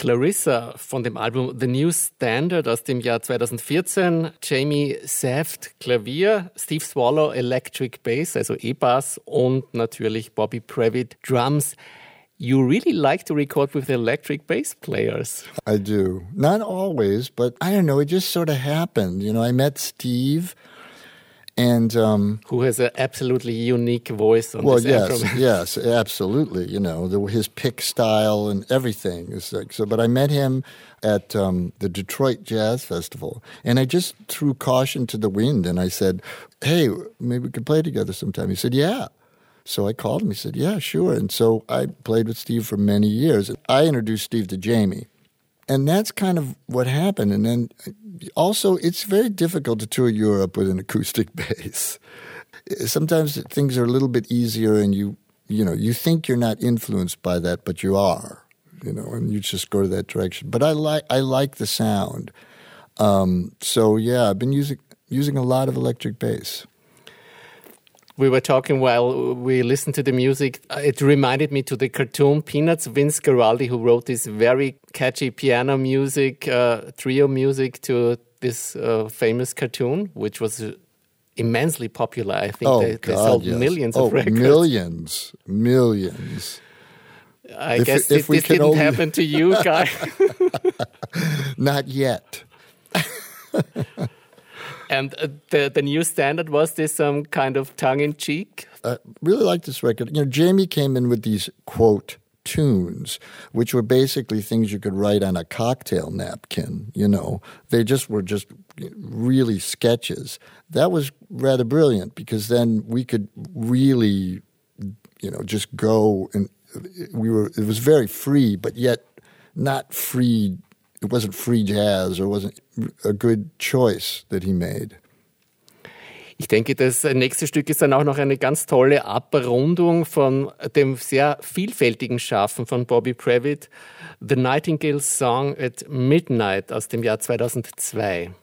Clarissa von dem Album The New Standard aus dem Jahr 2014. Jamie Saft Klavier, Steve Swallow Electric Bass, also E-Bass und natürlich Bobby Previtt Drums. You really like to record with electric bass players. I do. Not always, but I don't know, it just sort of happened. You know, I met Steve and who has an absolutely unique voice on this album. Yes, absolutely. You know, his pick style and everything is like so. But I met him at the Detroit Jazz Festival, and I just threw caution to the wind, and I said, "Hey, maybe we could play together sometime." He said, "Yeah." So I called him. He said, "Yeah, sure." And so I played with Steve for many years. I introduced Steve to Jamie. And that's kind of what happened. And then also, it's very difficult to tour Europe with an acoustic bass. Sometimes things are a little bit easier and you think you're not influenced by that, but you are, and you just go to that direction. But I like the sound. So yeah, I've been using a lot of electric bass. We were talking while we listened to the music. It reminded me to the cartoon Peanuts. Vince Guaraldi, who wrote this very catchy piano music, trio music to this famous cartoon, which was immensely popular. I think they sold millions of records. Millions. I guess this didn't happen to you, Guy. Not yet. And the New Standard, was this some kind of tongue-in-cheek? I really like this record. Jamie came in with these, quote, tunes, which were basically things you could write on a cocktail napkin, They were just really sketches. That was rather brilliant because then we could really, just go and it was very free, but yet not free. It wasn't free jazz or wasn't a good choice that he made. Ich denke, das nächste Stück ist dann auch noch eine ganz tolle Abrundung von dem sehr vielfältigen Schaffen von Bobby Previtt. The Nightingale Song at Midnight aus dem Jahr 2002.